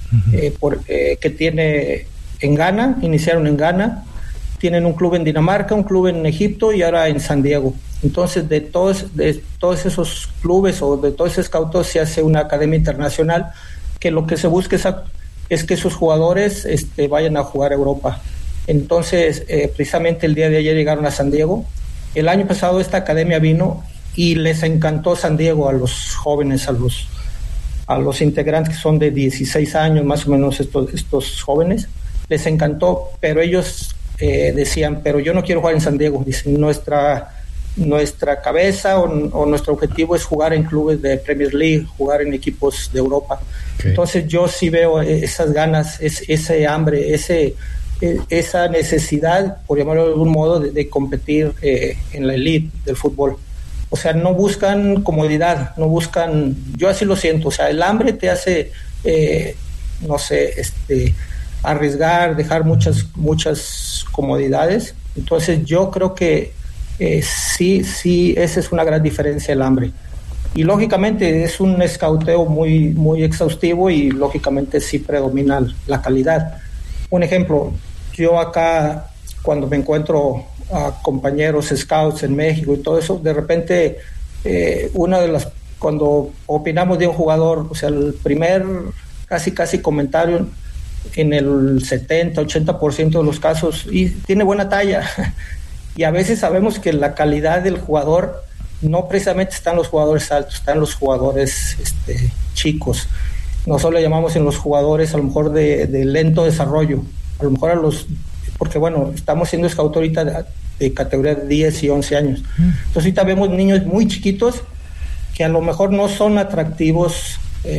que tiene en Ghana, iniciaron en Ghana, tienen un club en Dinamarca, un club en Egipto y ahora en San Diego. Entonces, de todos esos clubes o de todos esos scouts se hace una academia internacional que lo que se busca es que esos jugadores vayan a jugar a Europa. Entonces, precisamente el día de ayer llegaron a San Diego. El año pasado esta academia vino y les encantó San Diego a los jóvenes, a los integrantes que son de 16 años, más o menos estos jóvenes. Les encantó, pero ellos decían, pero yo no quiero jugar en San Diego. Dicen, nuestra cabeza o nuestro objetivo es jugar en clubes de Premier League, jugar en equipos de Europa. Okay. Entonces yo sí veo esas ganas, ese hambre, esa necesidad, por llamarlo de algún modo, de competir en la elite del fútbol. O sea, no buscan comodidad, no buscan, yo así lo siento, o sea, el hambre te hace, no sé, arriesgar, dejar muchas comodidades. Entonces yo creo que sí, esa es una gran diferencia, el hambre. Y lógicamente es un escauteo muy, muy exhaustivo y lógicamente sí predomina la calidad. Un ejemplo, yo acá cuando me encuentro a compañeros scouts en México y todo eso, de repente cuando opinamos de un jugador, o sea, el primer casi comentario en el 70-80% de los casos, y tiene buena talla. Y a veces sabemos que la calidad del jugador no precisamente está en los jugadores altos, está en los jugadores chicos. Nosotros le llamamos en los jugadores a lo mejor de lento desarrollo, a lo mejor porque bueno, estamos siendo scout ahorita de categoría de 10 y 11 años. Entonces ahorita vemos niños muy chiquitos que a lo mejor no son atractivos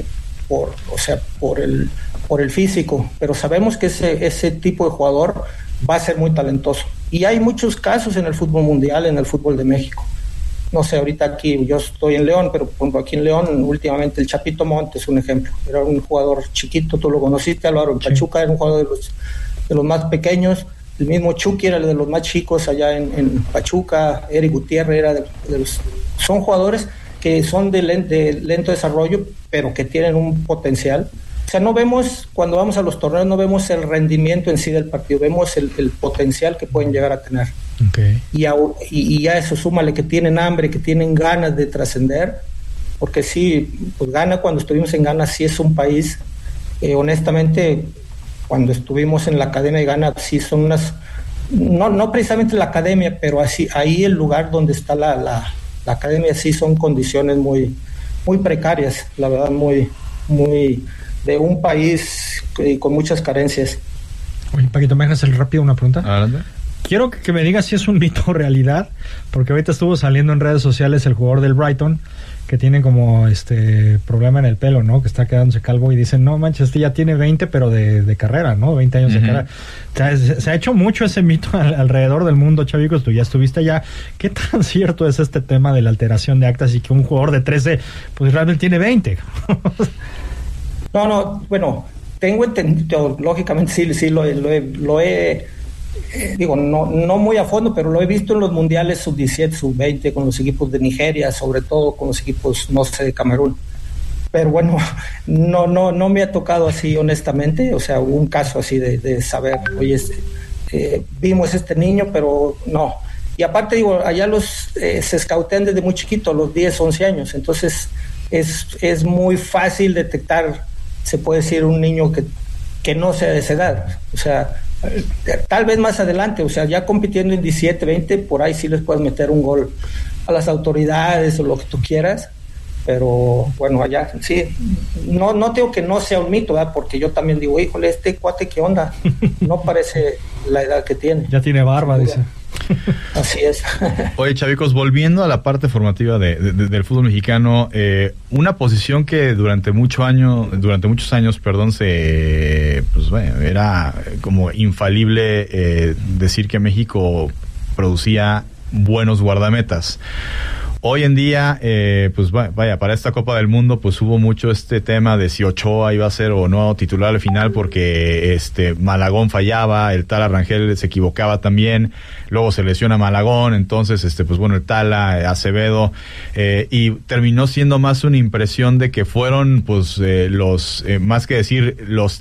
por el físico, pero sabemos que ese tipo de jugador va a ser muy talentoso. Y hay muchos casos en el fútbol mundial, en el fútbol de México. No sé, ahorita aquí, yo estoy en León, pero por ejemplo aquí en León, últimamente el Chapito Montes es un ejemplo. Era un jugador chiquito, tú lo conociste, Álvaro, en Pachuca, era un jugador de los más pequeños. El mismo Chucky era de los más chicos allá en Pachuca. Eric Gutiérrez era de los... Son jugadores que son de lento desarrollo, pero que tienen un potencial. O sea, no vemos, cuando vamos a los torneos, no vemos el rendimiento en sí del partido, vemos el potencial que pueden llegar a tener. Okay. Y a eso súmale que tienen hambre, que tienen ganas de trascender, porque sí, pues Ghana, cuando estuvimos en Ghana, sí es un país, honestamente, cuando estuvimos en la academia de Ghana, sí son unas, no precisamente la academia, pero así, ahí el lugar donde está la academia, sí son condiciones muy, muy precarias, la verdad, muy, muy... de un país con muchas carencias. Oye, Paquito, ¿me dejas rápido una pregunta? Adelante. Quiero que me digas si es un mito o realidad, porque ahorita estuvo saliendo en redes sociales el jugador del Brighton, que tiene como problema en el pelo, ¿no? Que está quedándose calvo y dicen, no manches, ya tiene 20, pero de carrera, ¿no? 20 años de carrera. O sea, se ha hecho mucho ese mito alrededor del mundo, chavicos, tú ya estuviste allá. ¿Qué tan cierto es este tema de la alteración de actas y que un jugador de 13, pues realmente tiene 20? No, bueno, tengo entendido, lógicamente sí lo he digo, no muy a fondo, pero lo he visto en los mundiales sub-17, sub-20, con los equipos de Nigeria, sobre todo con los equipos, no sé, de Camerún. Pero bueno, no me ha tocado así, honestamente, o sea, un caso así de saber, oye, vimos este niño, pero no. Y aparte, digo, allá se scoutean desde muy chiquito, a los 10, 11 años, entonces es muy fácil detectar, se puede decir, un niño que no sea de esa edad. O sea, tal vez más adelante, o sea, ya compitiendo en 17, 20, por ahí sí les puedes meter un gol a las autoridades o lo que tú quieras, pero bueno, allá sí, no tengo que no sea un mito, ¿verdad? Porque yo también digo, híjole, este cuate, ¿qué onda? No parece la edad que tiene. Ya tiene barba, dice. Así es. Oye, chavicos, volviendo a la parte formativa del fútbol mexicano, una posición que durante muchos años, era como infalible decir que México producía buenos guardametas. Hoy en día, pues vaya, para esta Copa del Mundo, pues hubo mucho este tema de si Ochoa iba a ser o no titular al final, porque Malagón fallaba, el Tala Rangel se equivocaba también, luego se lesiona Malagón, entonces, pues bueno, el Tala, Acevedo, y terminó siendo más una impresión de que fueron, pues, más que decir, los